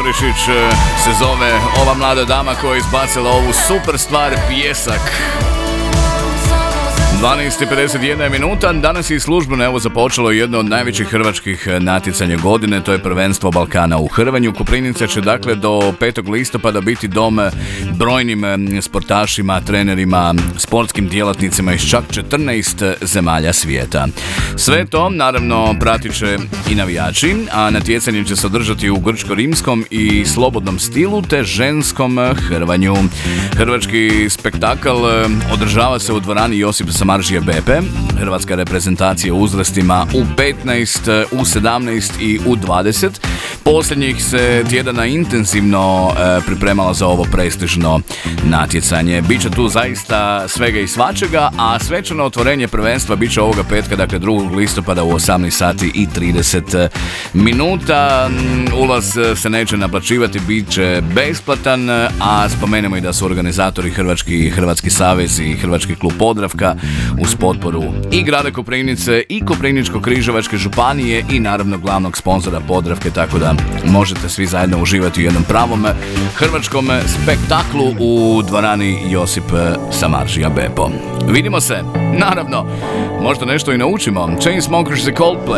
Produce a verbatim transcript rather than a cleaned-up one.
Barišić se zove ova mlada dama koja je izbacila ovu super stvar Pjesak. dvanaest i pedeset jedna minuta, danas je i službeno evo započelo jedno od najvećih hrvačkih natjecanja godine, to je prvenstvo Balkana u hrvanju. Koprivnica će dakle do petog listopada biti dom brojnim sportašima, trenerima, sportskim djelatnicima iz čak četrnaest zemalja svijeta. Sve to naravno pratit će i navijači, a natjecanje će se održati u grčko-rimskom i slobodnom stilu te ženskom hrvanju. Hrvački spektakl održava se u dvorani Josipa Samardžija Bepe. Hrvatska reprezentacija u uzrastima u petnaest, u sedamnaest i u dvadeset. Posljednjih se tjedana intenzivno e, pripremala za ovo prestižno natjecanje. Biće tu zaista svega i svačega, a svečano otvorenje prvenstva bit će ovoga petka, dakle drugog listopada u osamnaest sati i trideset minuta. Ulaz se neće naplaćivati, bit će besplatan, a spomenemo i da su organizatori Hrvatski, Hrvatski savez i Hrvatski klub Podravka uz potporu i grada Koprivnice i Koprivničko-križevačke županije i naravno glavnog sponzora Podravke, tako da možete svi zajedno uživati u jednom pravom hrvačkom spektaklu u dvorani Josip Samardžija Bepo. Vidimo se, naravno, možda nešto i naučimo. Chainsmokers i Coldplay.